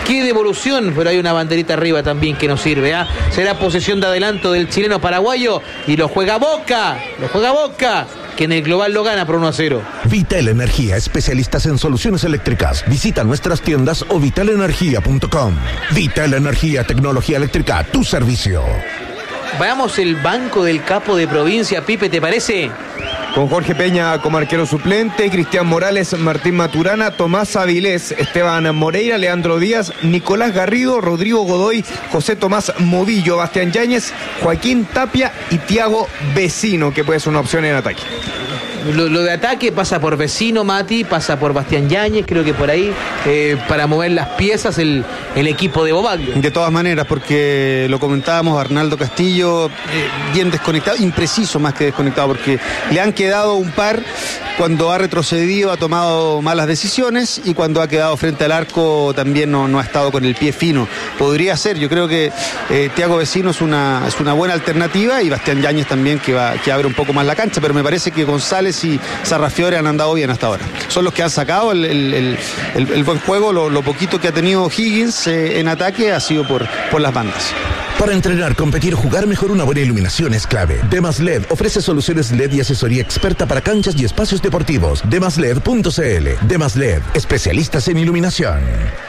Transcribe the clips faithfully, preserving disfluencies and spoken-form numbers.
qué devolución, pero hay una banderita arriba también que nos sirve, ¿eh? Será posesión de adelanto del chileno paraguayo y lo juega Boca, lo juega Boca, que en el global lo gana por uno a cero. Vital Energía, especialistas en soluciones eléctricas. Visita nuestras tiendas o vital energía punto com. Vital Energía, tecnología eléctrica, tu servicio. Veamos el banco del capo de provincia, Pipe, ¿te parece? Con Jorge Peña como arquero suplente, Cristian Morales, Martín Maturana, Tomás Avilés, Esteban Moreira, Leandro Díaz, Nicolás Garrido, Rodrigo Godoy, José Tomás Movillo, Bastián Yáñez, Joaquín Tapia y Tiago Vecino, que puede ser una opción en ataque. Lo, lo de ataque pasa por Vecino, Mati, pasa por Bastián Yáñez, creo que por ahí, eh, para mover las piezas el, el equipo de Bobaglio. De todas maneras, porque lo comentábamos, Arnaldo Castillo, eh, bien desconectado, impreciso más que desconectado, porque le han quedado un par cuando ha retrocedido, ha tomado malas decisiones, y cuando ha quedado frente al arco también no, no ha estado con el pie fino. Podría ser, yo creo que eh, Tiago Vecino es una, es una buena alternativa, y Bastián Yáñez también, que, va, que abre un poco más la cancha, pero me parece que González y Sarrafiore han andado bien hasta ahora. Son los que han sacado el, el, el, el, el buen juego. Lo, lo poquito que ha tenido Higgins eh, en ataque ha sido por, por las bandas. Para entrenar, competir, jugar mejor, una buena iluminación es clave. Demas L E D ofrece soluciones L E D y asesoría experta para canchas y espacios deportivos. demas led punto cl. Demas L E D, especialistas en iluminación.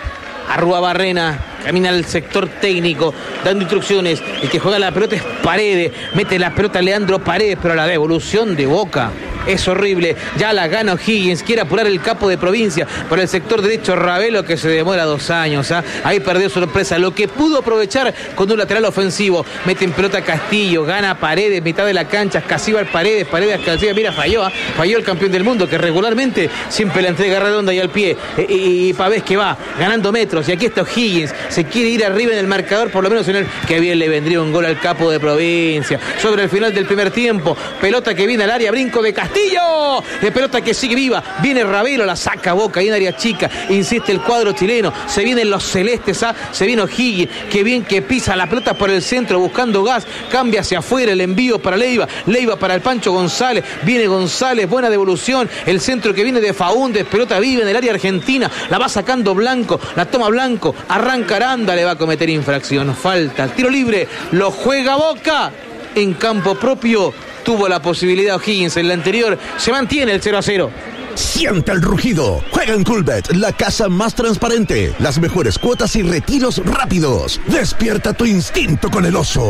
Arruabarrena camina al sector técnico dando instrucciones. El que juega la pelota es Paredes, mete la pelota Leandro Paredes, pero la devolución de Boca es horrible. Ya la gana O'Higgins, quiere apurar el capo de provincia por el sector derecho, Ravelo, que se demora dos años, ¿eh? Ahí perdió sorpresa, lo que pudo aprovechar con un lateral ofensivo. Mete en pelota Castillo, gana Paredes, mitad de la cancha, Casíbar Paredes, Paredes Casíbar, mira, falló, ¿eh? Falló el campeón del mundo, que regularmente siempre la entrega redonda y al pie, e, y, y Pavés que va ganando metros, y aquí está O'Higgins, se quiere ir arriba en el marcador, por lo menos en el que bien le vendría un gol al capo de provincia. Sobre el final del primer tiempo, pelota que viene al área, brinco de Castillo, de pelota que sigue viva, viene Ravelo, la saca Boca ahí en área chica, insiste el cuadro chileno, se vienen los celestes, ¿ah? Se viene O'Higgins, que bien que pisa la pelota por el centro buscando gas, cambia hacia afuera el envío para Leiva, Leiva para el Pancho González, viene González, buena devolución, el centro que viene de Faúndez, pelota viva en el área argentina, la va sacando Blanco, la toma Blanco, arranca Aranda, le va a cometer infracción, falta, tiro libre, lo juega Boca en campo propio. Tuvo la posibilidad O'Higgins en la anterior, se mantiene el cero a cero. Siente el rugido. Juega en Coolbet, la casa más transparente. Las mejores cuotas y retiros rápidos. Despierta tu instinto con el oso.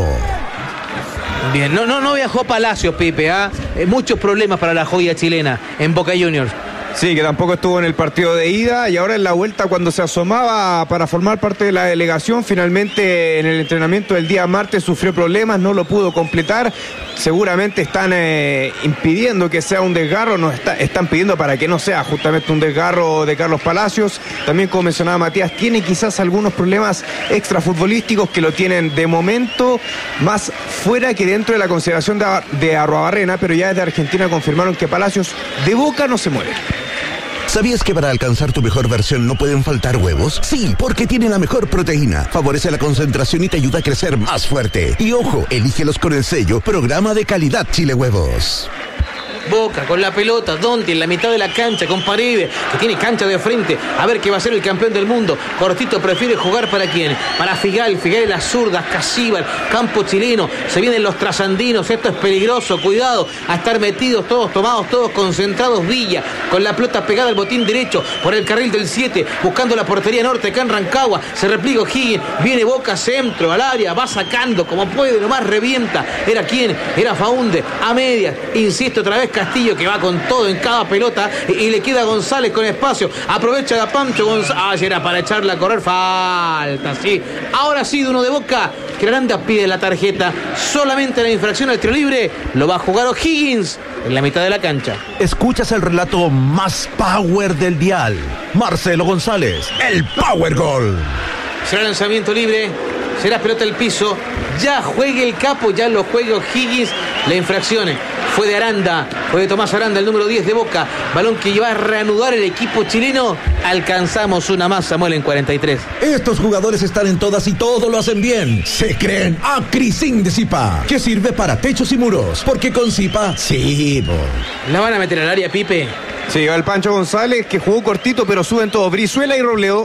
Bien, no, no, no viajó Palacios, Pipe, ¿ah? ¿eh? Muchos problemas para la joya chilena en Boca Juniors. Sí, que tampoco estuvo en el partido de ida, y ahora en la vuelta, cuando se asomaba para formar parte de la delegación, finalmente en el entrenamiento del día martes sufrió problemas, no lo pudo completar. Seguramente están eh, impidiendo que sea un desgarro, no está, están pidiendo para que no sea justamente un desgarro de Carlos Palacios. También, como mencionaba Matías, tiene quizás algunos problemas extrafutbolísticos que lo tienen de momento más fuera que dentro de la consideración de, de Arruabarrena, pero ya desde Argentina confirmaron que Palacios de Boca no se mueve. ¿Sabías que para alcanzar tu mejor versión no pueden faltar huevos? Sí, porque tiene la mejor proteína, favorece la concentración y te ayuda a crecer más fuerte. Y ojo, elígelos con el sello Programa de Calidad Chile Huevos. Boca con la pelota, Donti en la mitad de la cancha con Paredes, que tiene cancha de frente, a ver qué va a ser el campeón del mundo. Cortito prefiere jugar para quién, para Figal, Figal en las zurdas, Casíbar, campo chileno, se vienen los trasandinos, esto es peligroso, cuidado, a estar metidos todos tomados, todos concentrados. Villa con la pelota pegada al botín derecho por el carril del siete, buscando la portería norte acá en Rancagua, se repliega O'Higgins, viene Boca centro al área, va sacando como puede, nomás revienta. ¿Era quién? Era Faúndez, a medias, insiste otra vez Castillo, que va con todo en cada pelota, y, y le queda González con espacio, aprovecha la Pancho González, ah, era para echarla a correr, falta, sí, ahora sí de uno de Boca, que Aranda pide la tarjeta, solamente la infracción al tiro libre, lo va a jugar O'Higgins en la mitad de la cancha. Escuchas el relato más power del dial, Marcelo González, el Power Gol. Será lanzamiento libre, será pelota al piso, ya juegue el capo, ya lo juega O'Higgins, la infracción fue de Aranda, fue de Tomás Aranda, el número diez de Boca, balón que va a reanudar el equipo chileno. Alcanzamos una más, Samuel, en cuarenta y tres. Estos jugadores están en todas y todo lo hacen bien. Se creen Acrisin de Zipa, que sirve para techos y muros, porque con Zipa, sí, bo. ¿La van a meter al área, Pipe? Sí, va el Pancho González, que jugó cortito, pero suben todos Brizuela y Robledo.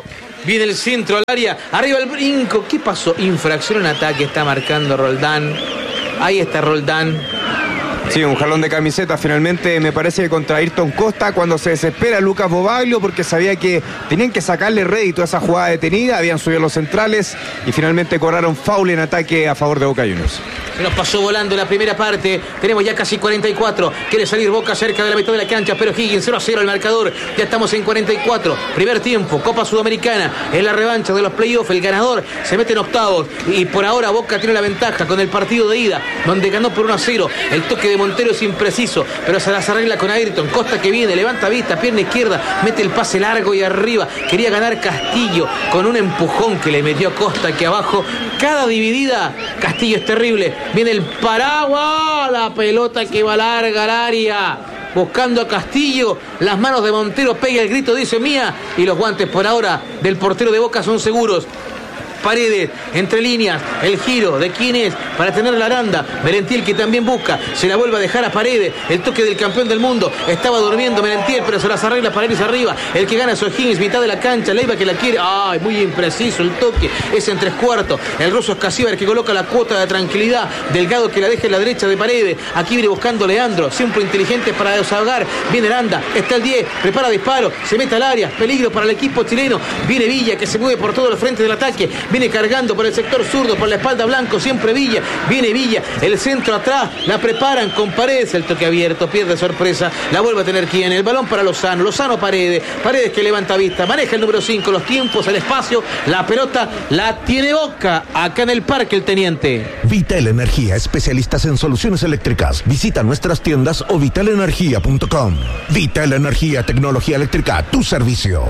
Viene el centro al área. Arriba el brinco. ¿Qué pasó? Infracción en ataque. Está marcando Roldán. Ahí está Roldán. Sí, un jalón de camiseta finalmente me parece que contra Ayrton Costa cuando se desespera Lucas Bobaglio porque sabía que tenían que sacarle rédito a esa jugada detenida, habían subido los centrales y finalmente cobraron foul en ataque a favor de Boca Juniors. Se nos pasó volando la primera parte. Tenemos ya casi cuarenta y cuatro. Quiere salir Boca cerca de la mitad de la cancha, pero Higgins cero a cero el marcador. Ya estamos en cuarenta y cuatro. Primer tiempo, Copa Sudamericana. Es la revancha de los playoffs. El ganador se mete en octavos. Y por ahora Boca tiene la ventaja con el partido de ida, donde ganó por uno a cero. El toque de Montero es impreciso, pero se las arregla con Ayrton. Costa que viene, levanta vista, pierna izquierda, mete el pase largo y arriba. Quería ganar Castillo con un empujón que le metió Costa aquí abajo. Cada dividida, Castillo es terrible. Viene el paraguas, la pelota que va larga al área, buscando a Castillo. Las manos de Montero, pega el grito, dice mía, y los guantes por ahora del portero de Boca son seguros. Paredes, entre líneas, el giro de quién es para tener la aranda. Merentiel que también busca, se la vuelve a dejar a Paredes. El toque del campeón del mundo, estaba durmiendo Merentiel, pero se las arregla Paredes arriba. El que gana es O'Higgins, mitad de la cancha. Leiva que la quiere, ay, muy impreciso el toque, es en tres cuartos. El ruso Escasíbar que coloca la cuota de tranquilidad. Delgado que la deja en la derecha de Paredes. Aquí viene buscando Leandro, siempre inteligente para desahogar. Viene Aranda, está el diez, prepara disparo, se mete al área, peligro para el equipo chileno. Viene Villa que se mueve por todo el frente del ataque. Viene cargando por el sector zurdo, por la espalda Blanco, siempre Villa. Viene Villa, el centro atrás, la preparan con Paredes, el toque abierto, pierde sorpresa, la vuelve a tener quien, el balón para Lozano, Lozano Paredes, Paredes que levanta vista, maneja el número cinco, los tiempos, el espacio, la pelota la tiene Boca, acá en el Parque El Teniente. Vital Energía, especialistas en soluciones eléctricas. Visita nuestras tiendas o vital energía punto com. Vital Energía, tecnología eléctrica, tu servicio.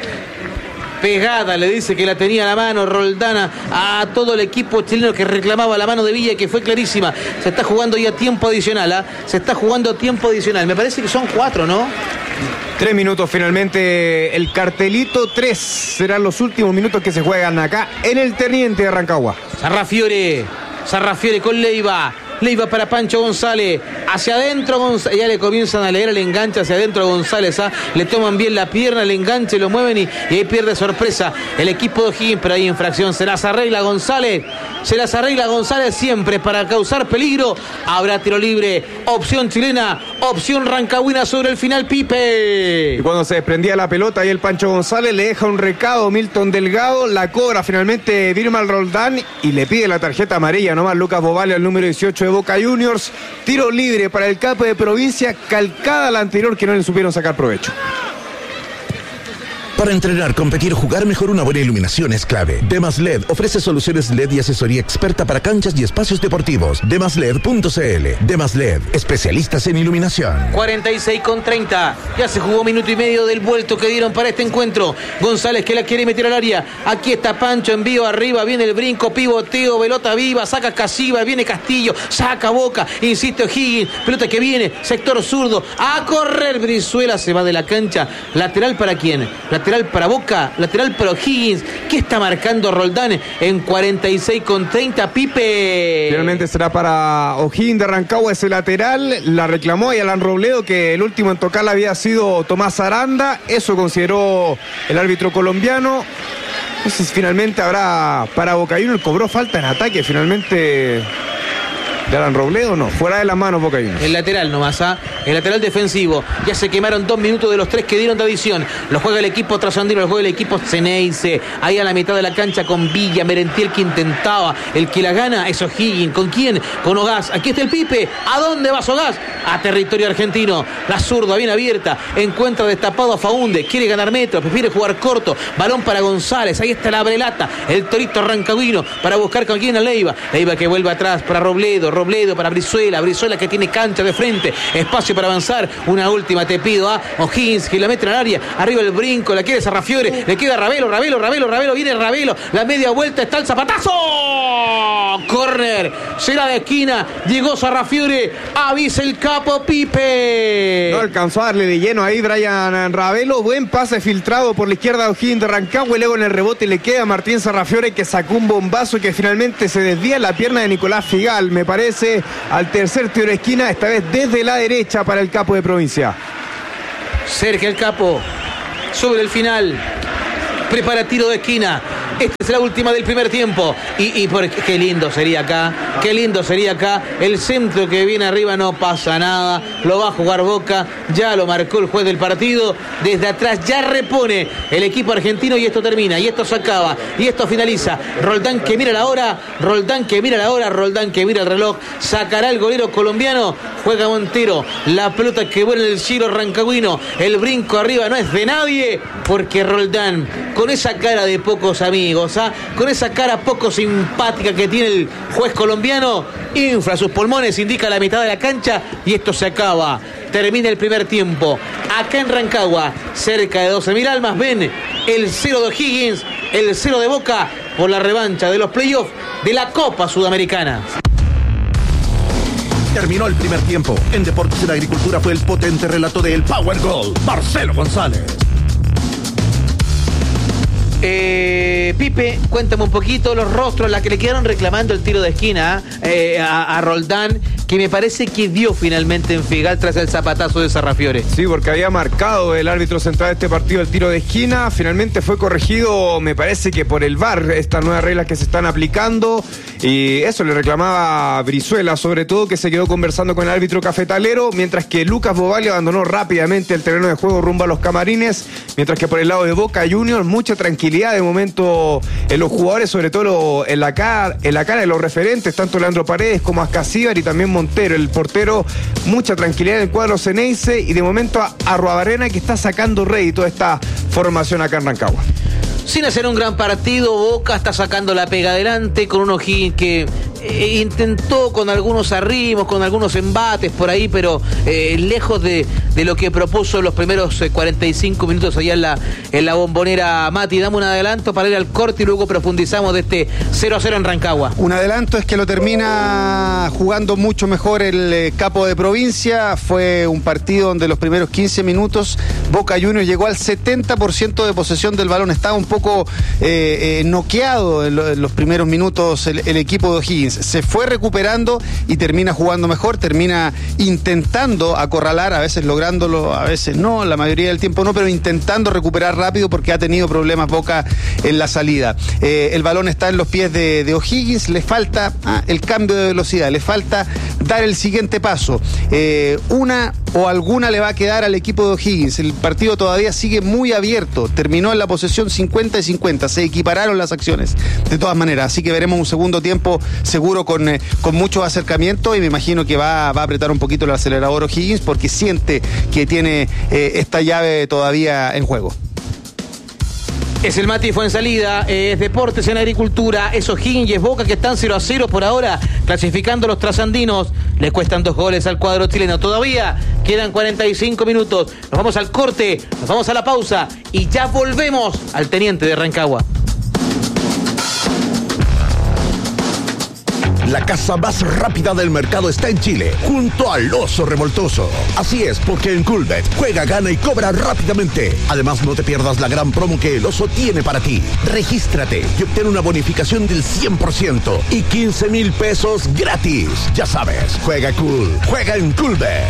Pegada, le dice que la tenía a la mano Roldana a todo el equipo chileno que reclamaba la mano de Villa, que fue clarísima. Se está jugando ya tiempo adicional, ¿eh? Se está jugando tiempo adicional. Me parece que son cuatro, ¿no? Tres minutos finalmente, el cartelito, tres serán los últimos minutos que se juegan acá en el Teniente de Rancagua. Sarrafiore, Sarrafiore con Leiva. Leiva para Pancho González, hacia adentro González, ya le comienzan a leer el enganche hacia adentro a González, ¿ah? Le toman bien la pierna, el enganche, lo mueven y, y ahí pierde sorpresa el equipo de O'Higgins, pero hay infracción, se las arregla González, se las arregla González siempre para causar peligro. Habrá tiro libre, opción chilena, opción rancagüina sobre el final, Pipe. Y cuando se desprendía la pelota y el Pancho González le deja un recado Milton Delgado, la cobra finalmente Birman Roldán y le pide la tarjeta amarilla nomás Lucas Bobaglio, el número dieciocho de Boca Juniors. Tiro libre para el capo de provincia, calcada la anterior que no le supieron sacar provecho. Para entrenar, competir, jugar mejor, una buena iluminación es clave. Demas L E D ofrece soluciones L E D y asesoría experta para canchas y espacios deportivos. demas led punto cl. Demas L E D, especialistas en iluminación. cuarenta y seis con treinta. Ya se jugó minuto y medio del vuelto que dieron para este encuentro. González que la quiere meter al área. Aquí está Pancho, envío arriba, viene el brinco, pivoteo, pelota viva, saca Casíbar, viene Castillo, saca Boca, insiste O'Higgins, pelota que viene, sector zurdo, a correr Brizuela, se va de la cancha. Lateral para quién? Lateral para Boca, lateral para O'Higgins. ¿Qué está marcando Roldán en cuarenta y seis con treinta, Pipe? Finalmente será para O'Higgins de Rancagua ese lateral. La reclamó y Alan Robledo, que el último en tocarla había sido Tomás Aranda. Eso consideró el árbitro colombiano. Entonces finalmente habrá para Boca Juniors. Cobró falta en ataque finalmente de Alan Robledo, no, fuera de las manos Boca Juniors. El lateral nomás, ¿ah? El lateral defensivo. Ya se quemaron dos minutos de los tres que dieron de adición. Lo juega el equipo trasandino, lo juega el equipo Ceneice. Ahí a la mitad de la cancha con Villa, Merentiel que intentaba. El que la gana es O'Higgins. ¿Con quién? Con Ogaz. Aquí está el Pipe. ¿A dónde vas, Ogaz? A territorio argentino. La zurda bien abierta. Encuentra destapado a Faunde. Quiere ganar metros, prefiere jugar corto. Balón para González. Ahí está la Brelata. El torito rancagüino para buscar con quién a Leiva. Leiva que vuelve atrás para Robledo. Robledo para Brizuela, Brizuela que tiene cancha de frente, espacio para avanzar, una última te pido a O'Higgins que la mete en el área, arriba el brinco, la quiere Sarrafiore, le queda Ravelo, Ravelo, Ravelo, Ravelo, viene Ravelo, la media vuelta, está el zapatazo, córner, será de esquina, llegó Sarrafiore, avisa el capo Pipe. No alcanzó a darle de lleno ahí Brian Ravelo, buen pase filtrado por la izquierda de O'Higgins de Rancagua y luego en el rebote le queda a Martín Sarrafiore que sacó un bombazo que finalmente se desvía la pierna de Nicolás Figal, me parece. Al tercer tiro de esquina, esta vez desde la derecha para el capo de provincia. Cerca el capo, sobre el final. prepara tiro de esquina. Esta es la última del primer tiempo. Y, y por, qué lindo sería acá, qué lindo sería acá. El centro que viene arriba, no pasa nada. Lo va a jugar Boca, ya lo marcó el juez del partido. Desde atrás ya repone el equipo argentino y esto termina, y esto se acaba, y esto finaliza. Roldán que mira la hora, Roldán que mira la hora, Roldán que mira el reloj. Sacará el golero colombiano, juega Montero. La pelota que vuela en el giro rancagüino. El brinco arriba no es de nadie, porque Roldán, con esa cara de pocos amigos, ¿ah? con esa cara poco simpática que tiene el juez colombiano, infla sus pulmones, indica la mitad de la cancha y esto se acaba. Termina el primer tiempo. Acá en Rancagua, cerca de doce mil almas ven el cero de O'Higgins, el cero de Boca por la revancha de los playoffs de la Copa Sudamericana. Terminó el primer tiempo. En Deportes y la Agricultura fue el potente relato del Power Goal, Marcelo González. Eh, Pipe, cuéntame un poquito los rostros, la que le quedaron reclamando el tiro de esquina eh, a, a Roldán, que me parece que dio finalmente en Figal tras el zapatazo de Sarrafiore. Sí, porque había marcado el árbitro central de este partido el tiro de esquina, finalmente fue corregido, me parece que por el V A R, estas nuevas reglas que se están aplicando, y eso le reclamaba a Brizuela, sobre todo, que se quedó conversando con el árbitro cafetalero, mientras que Lucas Bovali abandonó rápidamente el terreno de juego rumbo a los camarines, mientras que por el lado de Boca Juniors, mucha tranquilidad de momento en los jugadores, sobre todo en la cara, en la cara de los referentes, tanto Leandro Paredes como Ascasíbar y también Montero, el portero, mucha tranquilidad en el cuadro Ceneice, y de momento a Arruabarrena, que está sacando rédito de esta formación acá en Rancagua. Sin hacer un gran partido, Boca está sacando la pega adelante con un O'Higgins que eh, intentó con algunos arrimos, con algunos embates por ahí, pero eh, lejos de, de lo que propuso los primeros eh, cuarenta y cinco minutos allá en la, en la Bombonera. Mati, dame un adelanto para ir al corte y luego profundizamos de este cero a cero en Rancagua. Un adelanto es que lo termina jugando mucho mejor el eh, capo de provincia. Fue un partido donde los primeros quince minutos Boca Juniors llegó al setenta por ciento de posesión del balón. Estaba un poco poco eh, eh, noqueado en, lo, en los primeros minutos el, el equipo de O'Higgins. Se fue recuperando y termina jugando mejor, termina intentando acorralar, a veces lográndolo, a veces no, la mayoría del tiempo no, pero intentando recuperar rápido porque ha tenido problemas Boca en la salida. Eh, el balón está en los pies de, de O'Higgins, le falta ah, el cambio de velocidad, le falta dar el siguiente paso. Eh, una o alguna le va a quedar al equipo de O'Higgins. El partido todavía sigue muy abierto, terminó en la posesión cincuenta y cincuenta, se equipararon las acciones de todas maneras, así que veremos un segundo tiempo seguro con, eh, con mucho acercamiento, y me imagino que va, va a apretar un poquito el acelerador O'Higgins porque siente que tiene eh, esta llave todavía en juego. Es el Mati Fuensalida, eh, es Deportes en Agricultura, es O'Higgins y es Boca que están cero a cero por ahora, clasificando los trasandinos. Le cuestan dos goles al cuadro chileno. Todavía quedan cuarenta y cinco minutos. Nos vamos al corte, nos vamos a la pausa y ya volvemos al Teniente de Rancagua. La casa más rápida del mercado está en Chile, junto al Oso Revoltoso. Así es, porque en Coolbet juega, gana y cobra rápidamente. Además, no te pierdas la gran promo que el Oso tiene para ti. Regístrate y obtén una bonificación del cien por ciento y quince mil pesos gratis. Ya sabes, juega cool, juega en Coolbet.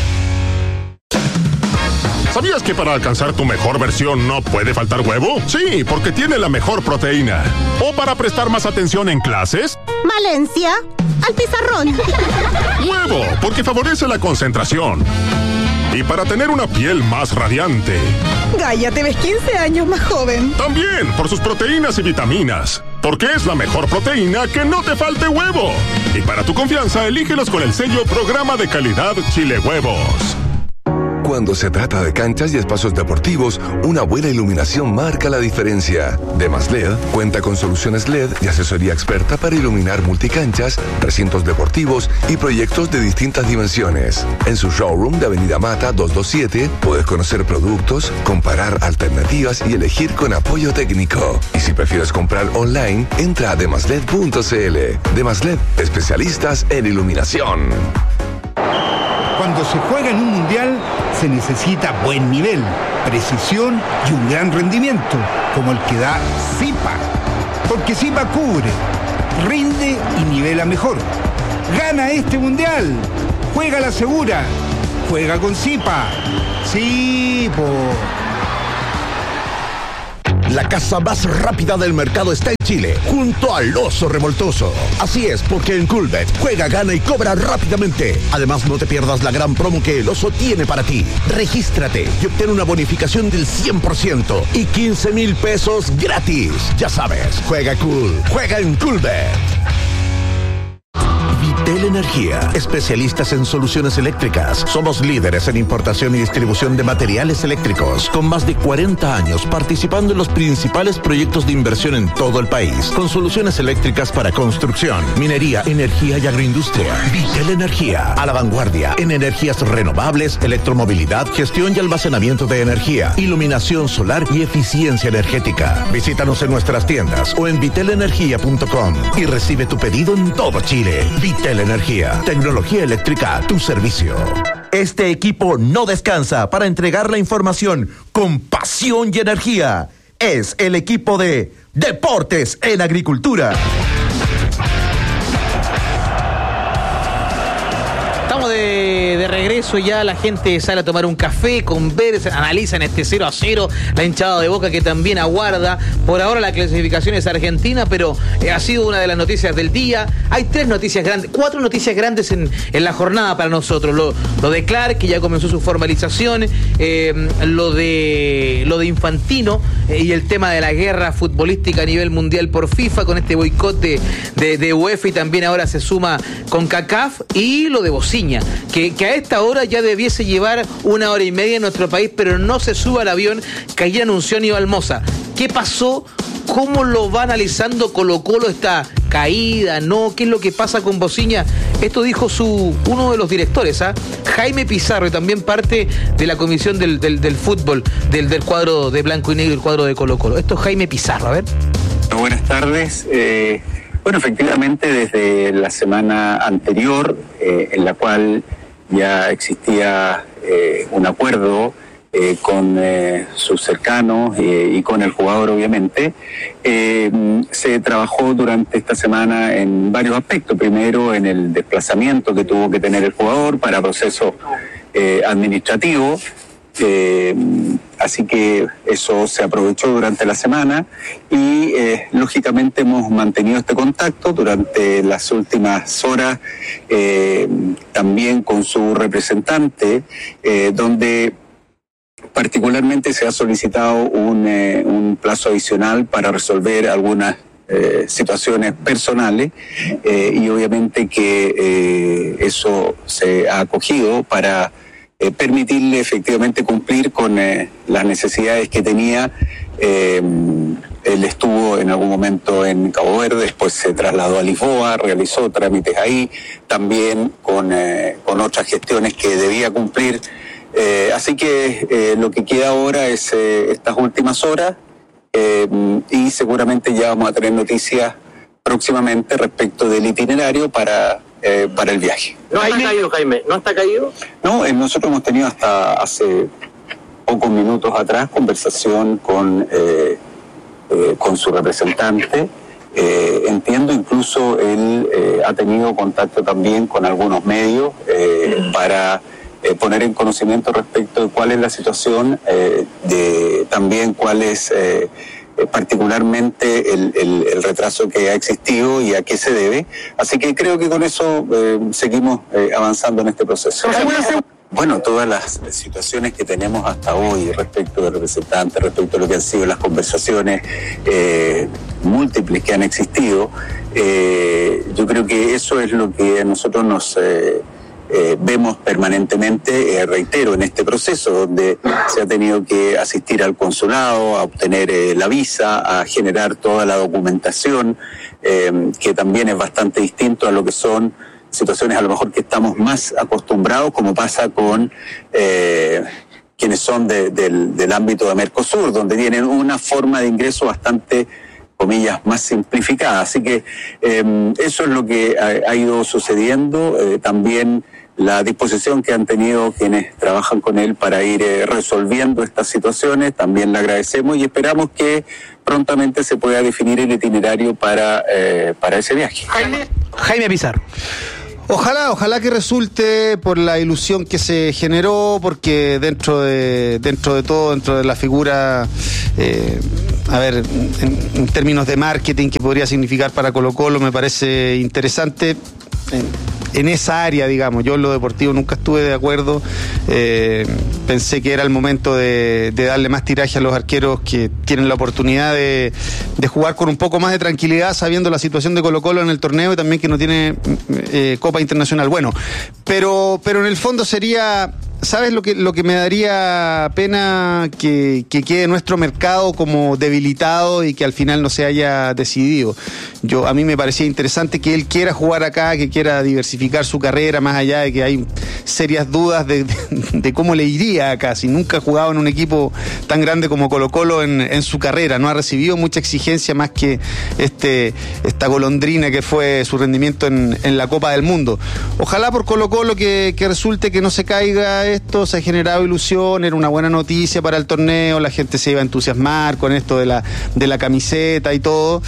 ¿Sabías que para alcanzar tu mejor versión no puede faltar huevo? Sí, porque tiene la mejor proteína. ¿O para prestar más atención en clases? Valencia, al pizarrón. Huevo, porque favorece la concentración. Y para tener una piel más radiante. Gaia, te ves quince años más joven. También por sus proteínas y vitaminas. Porque es la mejor proteína que no te falte huevo. Y para tu confianza, elígelos con el sello Programa de Calidad Chile Huevos. Cuando se trata de canchas y espacios deportivos, una buena iluminación marca la diferencia. Demas L E D cuenta con soluciones L E D y asesoría experta para iluminar multicanchas, recintos deportivos y proyectos de distintas dimensiones. En su showroom de Avenida Mata doscientos veintisiete puedes conocer productos, comparar alternativas y elegir con apoyo técnico. Y si prefieres comprar online, entra a demasled punto cl. Demas L E D, especialistas en iluminación. Cuando se juega en un mundial, se necesita buen nivel, precisión y un gran rendimiento, como el que da Zipa. Porque Zipa cubre, rinde y nivela mejor. Gana este mundial, juega la segura, juega con Zipa. Sí, po. La casa más rápida del mercado está en Chile, junto al Oso Revoltoso. Así es, porque en Coolbet juega, gana y cobra rápidamente. Además, no te pierdas la gran promo que el Oso tiene para ti. Regístrate y obtén una bonificación del cien por ciento y quince mil pesos gratis. Ya sabes, juega cool, juega en Coolbet. Vitel Energía, especialistas en soluciones eléctricas. Somos líderes en importación y distribución de materiales eléctricos, con más de cuarenta años participando en los principales proyectos de inversión en todo el país, con soluciones eléctricas para construcción, minería, energía y agroindustria. Vitel Energía, a la vanguardia en energías renovables, electromovilidad, gestión y almacenamiento de energía, iluminación solar y eficiencia energética. Visítanos en nuestras tiendas o en vitel energía punto com y recibe tu pedido en todo Chile. Vitel Energía, tecnología eléctrica a tu servicio. Este equipo no descansa para entregar la información con pasión y energía. Es el equipo de Deportes en Agricultura. Estamos de, de regreso ya, la gente sale a tomar un café, conversa, analizan este cero a cero, la hinchada de Boca que también aguarda. Por ahora la clasificación es Argentina, pero eh, ha sido una de las noticias del día. Hay tres noticias grandes, cuatro noticias grandes en, en la jornada para nosotros. Lo, lo de Clark, que ya comenzó su formalización, eh, lo de lo de Infantino eh, y el tema de la guerra futbolística a nivel mundial por FIFA, con este boicot de, de, de UEFA, y también ahora se suma con CACAF, y lo de Bociña, que, que a esta hora ya debiese llevar una hora y media en nuestro país, pero no se sube al avión que ayer anunció Aníbal Mosa. ¿Qué pasó? ¿Cómo lo va analizando Colo-Colo esta caída? ¿No? ¿Qué es lo que pasa con Bociña? Esto dijo su uno de los directores, ¿ah? Jaime Pizarro, y también parte de la comisión del, del, del fútbol, del, del cuadro de blanco y negro, el cuadro de Colo-Colo. Esto es Jaime Pizarro, a ver. Buenas tardes. Eh, bueno, efectivamente, desde la semana anterior, eh, en la cual ya existía eh, un acuerdo Eh, con eh, sus cercanos eh, y con el jugador, obviamente, eh, se trabajó durante esta semana en varios aspectos. Primero, en el desplazamiento que tuvo que tener el jugador para proceso eh, administrativo, eh, así que eso se aprovechó durante la semana y eh, lógicamente hemos mantenido este contacto durante las últimas horas, eh, también con su representante, eh, donde particularmente se ha solicitado un, eh, un plazo adicional para resolver algunas eh, situaciones personales eh, y obviamente que eh, eso se ha acogido para eh, permitirle efectivamente cumplir con eh, las necesidades que tenía. Eh, él estuvo en algún momento en Cabo Verde, después se trasladó a Lisboa, realizó trámites ahí, también con, eh, con otras gestiones que debía cumplir. Eh, así que eh, lo que queda ahora es eh, estas últimas horas eh, y seguramente ya vamos a tener noticias próximamente respecto del itinerario para, eh, para el viaje. ¿No está caído, Jaime? ¿No está caído? No, eh, nosotros hemos tenido hasta hace pocos minutos atrás conversación con, eh, eh, con su representante. Eh, entiendo incluso él eh, ha tenido contacto también con algunos medios eh, para... Eh, poner en conocimiento respecto de cuál es la situación, eh, de también cuál es eh, eh, particularmente el, el, el retraso que ha existido y a qué se debe. Así que creo que con eso eh, seguimos eh, avanzando en este proceso. Bueno, todas las situaciones que tenemos hasta hoy respecto del representante, respecto a lo que han sido las conversaciones eh, múltiples que han existido, eh, yo creo que eso es lo que a nosotros nos... Eh, Eh, vemos permanentemente, eh, reitero, en este proceso donde se ha tenido que asistir al consulado, a obtener eh, la visa, a generar toda la documentación, eh, que también es bastante distinto a lo que son situaciones a lo mejor que estamos más acostumbrados, como pasa con eh, quienes son de, del, del ámbito de Mercosur, donde tienen una forma de ingreso bastante, comillas, más simplificada. Así que eh, eso es lo que ha, ha ido sucediendo. Eh, también la disposición que han tenido quienes trabajan con él para ir eh, resolviendo estas situaciones, también le agradecemos y esperamos que prontamente se pueda definir el itinerario para, eh, para ese viaje. Jaime, Jaime Pizarro. Ojalá, ojalá que resulte por la ilusión que se generó, porque dentro de dentro de todo, dentro de la figura, eh, a ver, en, en términos de marketing que podría significar para Colo-Colo, me parece interesante. En, en esa área, digamos, yo en lo deportivo nunca estuve de acuerdo, eh, pensé que era el momento de, de darle más tiraje a los arqueros que tienen la oportunidad de, de jugar con un poco más de tranquilidad, sabiendo la situación de Colo-Colo en el torneo y también que no tiene eh, Copa Internacional. Bueno, pero, pero en el fondo sería... ¿Sabes lo que, lo que me daría pena? Que, que quede nuestro mercado como debilitado y que al final no se haya decidido. Yo, a mí me parecía interesante que él quiera jugar acá, que quiera diversificar su carrera, más allá de que hay serias dudas de, de, de cómo le iría acá. Si nunca ha jugado en un equipo tan grande como Colo-Colo en, en su carrera, no ha recibido mucha exigencia más que este, esta golondrina que fue su rendimiento en, en la Copa del Mundo. Ojalá por Colo-Colo que, que resulte que no se caiga esto, se ha generado ilusión, era una buena noticia para el torneo, la gente se iba a entusiasmar con esto de la, de la camiseta y todo,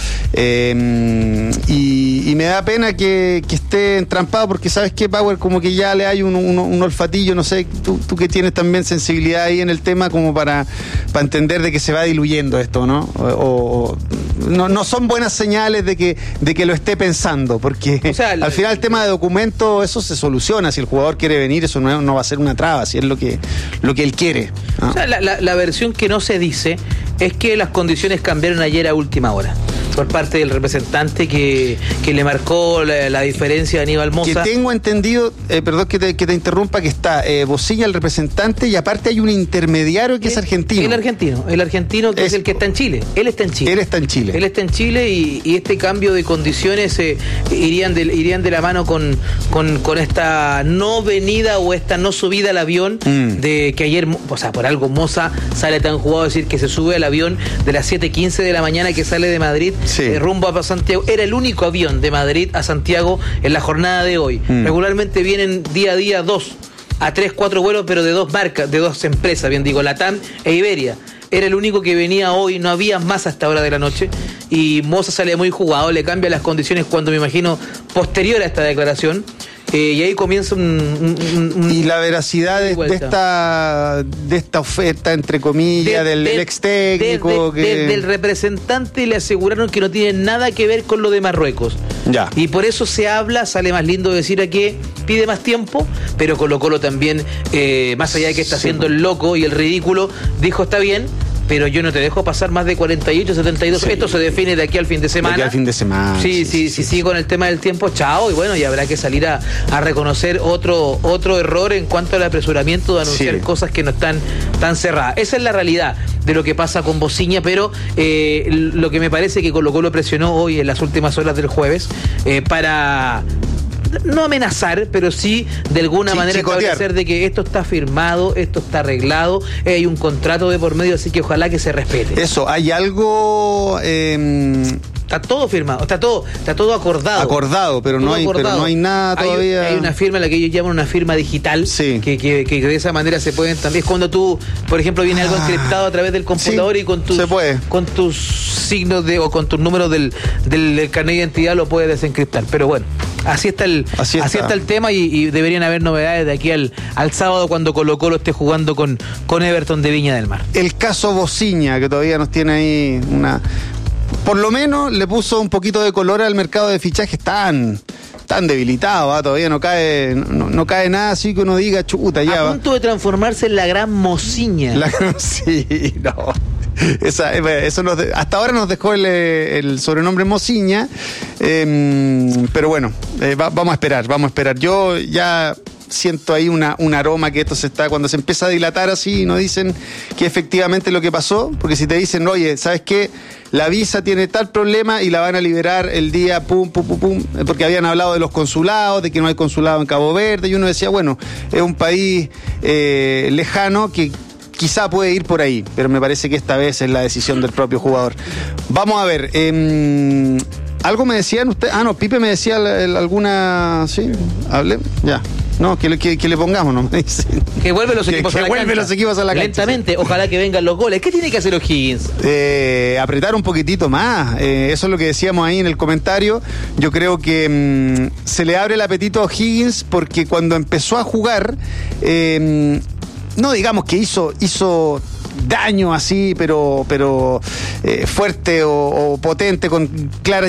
eh, y, y me da pena que, que esté entrampado, porque ¿sabes qué, Power? Como que ya le hay un, un, un olfatillo, no sé, tú, tú que tienes también sensibilidad ahí en el tema, como para, para entender de que se va diluyendo esto, ¿no? O, o no, no son buenas señales de que, de que lo esté pensando, porque o sea, al final el tema de documento, eso se soluciona, si el jugador quiere venir, eso no, no va a ser una traba, si es lo que, lo que él quiere, ¿no? O sea, la, la, la versión que no se dice es que las condiciones cambiaron ayer a última hora por parte del representante que, que le marcó la, la diferencia a Aníbal Mosa. Que tengo entendido, eh, perdón que te, que te interrumpa, que está eh, Bocilla, el representante, y aparte hay un intermediario que el, es argentino. El argentino, el argentino que es, es el que está en Chile. Él está en Chile. Él está en Chile. Él está en Chile y, y este cambio de condiciones eh, irían, de, irían de la mano con, con, con esta no venida o esta no subida al avión mm. de que ayer, o sea, por algo Mosa sale tan jugado a decir que se sube al avión de las siete quince de la mañana que sale de Madrid. Sí. Eh, rumbo a Santiago. Era el único avión de Madrid a Santiago en la jornada de hoy. Mm. Regularmente vienen día a día dos a tres, cuatro vuelos, pero de dos marcas, de dos empresas, bien digo, LATAM e Iberia. Era el único que venía hoy, no había más a esta hora de la noche, y Mosa sale muy jugado, le cambia las condiciones cuando me imagino posterior a esta declaración. Eh, y ahí comienza un, un, un y la veracidad de, de esta de esta oferta, entre comillas, de, del, de, del ex técnico de, de, que... de, del representante le aseguraron que no tiene nada que ver con lo de Marruecos. Ya. Y por eso se habla, sale más lindo decir a que pide más tiempo, pero Colo-Colo también, eh, más allá de que está sí. haciendo el loco y el ridículo, dijo está bien, pero yo no te dejo pasar más de cuarenta y ocho, setenta y dos. Sí. Esto se define de aquí al fin de semana. De aquí al fin de semana. Sí, sí, sí, sí, sí, con el tema del tiempo, chao. Y bueno, y habrá que salir a, a reconocer otro, otro error en cuanto al apresuramiento de anunciar sí. cosas que no están tan cerradas. Esa es la realidad de lo que pasa con Bociña, pero eh, lo que me parece que Colo-Colo presionó hoy en las últimas horas del jueves eh, para... no amenazar, pero sí de alguna sí, manera establecer de que esto está firmado, esto está arreglado, eh, hay un contrato de por medio, así que ojalá que se respete. Eso, hay algo... Eh... Está todo firmado, está todo, está todo acordado. Acordado, pero, no hay, acordado. pero no hay nada todavía. Hay, hay una firma, la que ellos llaman una firma digital, sí. que, que, que de esa manera se pueden también. Es cuando tú, por ejemplo, viene algo encriptado a través del computador sí, y con tus, se puede. con tus signos de o con tus números del, del, del carnet de identidad lo puedes desencriptar. Pero bueno, así está el, así está, así está el tema y, y deberían haber novedades de aquí al, al sábado cuando Colo-Colo esté jugando con, con Everton de Viña del Mar. El caso Bociña, que todavía nos tiene ahí una... Por lo menos le puso un poquito de color al mercado de fichajes tan, tan debilitado, ¿eh? Todavía no cae, no, no cae nada así que uno diga chuta ya. A punto va. de transformarse en la gran Mociña. La, sí, no. Esa, eso nos de, hasta ahora nos dejó el, el sobrenombre Mociña, eh, pero bueno, eh, va, vamos a esperar, vamos a esperar. Yo ya siento ahí una, un aroma que esto se está, cuando se empieza a dilatar así y nos dicen que efectivamente lo que pasó, porque si te dicen, oye, ¿sabes qué? La visa tiene tal problema y la van a liberar el día pum, pum, pum, pum, porque habían hablado de los consulados, de que no hay consulado en Cabo Verde, y uno decía, bueno, es un país eh, lejano que quizá puede ir por ahí, pero me parece que esta vez es la decisión del propio jugador. Vamos a ver, eh, algo me decían ustedes. Ah, no, Pipe me decía el, el, alguna. Sí, hablé. Ya. No, que, que, que le pongamos, ¿no? Me dicen. Que vuelven los equipos que, a la que vuelven cancha. los equipos a la cancha. Lentamente, sí. Ojalá que vengan los goles. ¿Qué tiene que hacer O'Higgins? Eh, apretar un poquitito más. Eh, eso es lo que decíamos ahí en el comentario. Yo creo que mmm, se le abre el apetito a O'Higgins porque cuando empezó a jugar, eh, no digamos que hizo, hizo daño así, pero, pero eh, fuerte o, o potente, con claras